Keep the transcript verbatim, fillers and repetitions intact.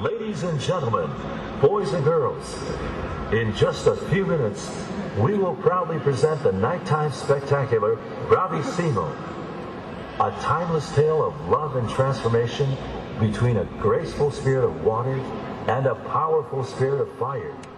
Ladies and gentlemen, boys and girls, in just a few minutes, we will proudly present the nighttime spectacular Bravissimo, a timeless tale of love and transformation between a graceful spirit of water and a powerful spirit of fire.